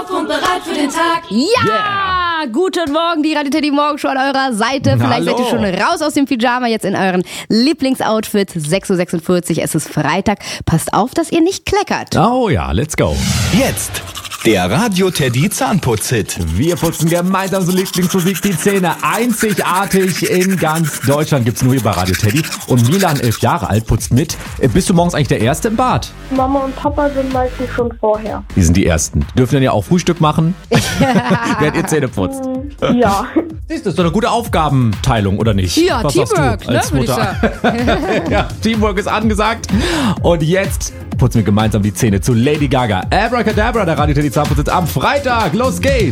auf und bereit für den Tag. Ja! Guten Morgen, die Radio Teddy Morgenshow an eurer Seite. Vielleicht seid ihr schon raus aus dem Pyjama, jetzt in euren Lieblingsoutfit. 6.46 Uhr, es ist Freitag. Passt auf, dass ihr nicht kleckert. Oh ja, let's go. Jetzt der Radio Teddy Zahnputz-Hit. Wir putzen gemeinsam so Lieblingsmusik die Zähne. Einzigartig in ganz Deutschland gibt's nur hier bei Radio Teddy. Und Milan, 11 Jahre alt, putzt mit. Bist du morgens eigentlich der Erste im Bad? Mama und Papa sind meistens schon vorher. Die sind die Ersten. Die dürfen dann ja auch Frühstück machen, während ihr Zähne putzt. Ja. Siehst du, das ist doch eine gute Aufgabenteilung, oder nicht? Ja, Was sagst Teamwork, du als ne, würde ich Mutter? Ja, Teamwork ist angesagt. Und jetzt putzen wir gemeinsam die Zähne zu Lady Gaga. Abracadabra, der Radio Teddy Zahnputz am Freitag. Los geht's!